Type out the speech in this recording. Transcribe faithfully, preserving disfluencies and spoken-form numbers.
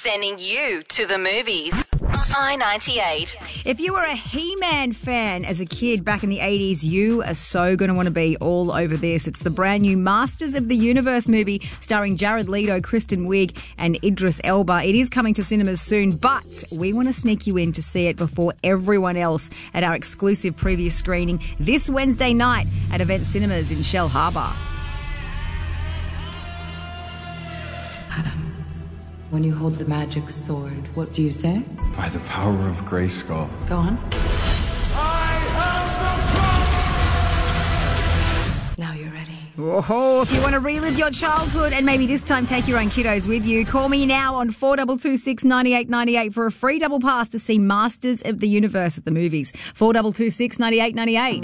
sending you to the movies. I ninety-eight. If you were a He-Man fan as a kid back in the eighties, you are so going to want to be all over this. It's the brand new Masters of the Universe movie starring Jared Leto, Kristen Wiig and Idris Elba. It is coming to cinemas soon, but we want to sneak you in to see it before everyone else at our exclusive preview screening this Wednesday night at Event Cinemas in Shell Harbour. Adam, when you hold the magic sword, what do you say? By the power of Grayskull. Go on. I have the Now you're ready. Oh, if you want to relive your childhood and maybe this time take your own kiddos with you, call me now on four two two six, nine eight nine eight for a free double pass to see Masters of the Universe at the movies. four two two six, nine eight nine eight.